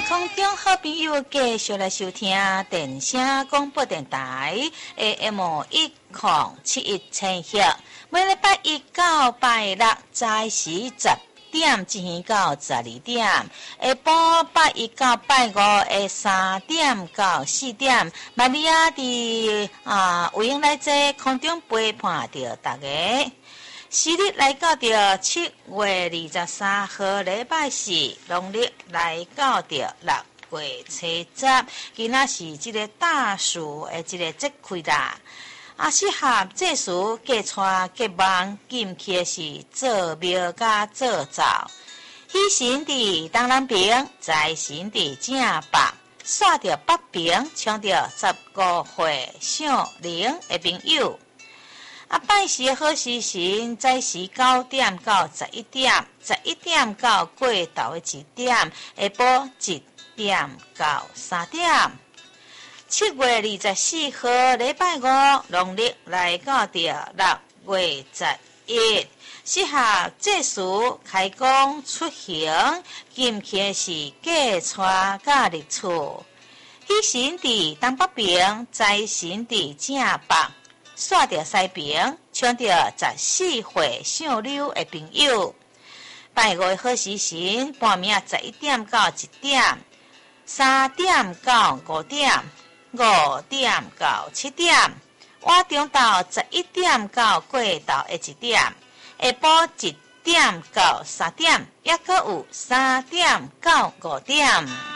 空中好朋友继续来收听电声广播电台 AM1071千赫，每礼拜一到拜六早时10点进行到12点，下晡拜一到拜五的3点到4点，玛利亚伫有闲来这空中陪伴着大家。时日来到着7月23號禮拜四，農曆來到着6月初10，今仔是這個大樹的這個節氣啦。適合這時嫁娶結網，禁忌是做廟甲做灶。喜神佇東南邊，財神佇正北，煞着北邊，搶着15歲上齡的朋友。拜時好時辰，早時9點到11點，11點到過晝的1點，下晡1點到3點。7月24號禮拜五，農曆來到着6月11，適合這時開工出行，禁忌是嫁娶甲入厝。喜神佇東北邊，財神佇正北。煞着西邊，搶着14歲上流的朋友。拜五的好時辰，半暝11點到1點，3點到5點，5點到7點，晚中到11點到過晝的1點，下晡1點到3點，也閣有3點到5點。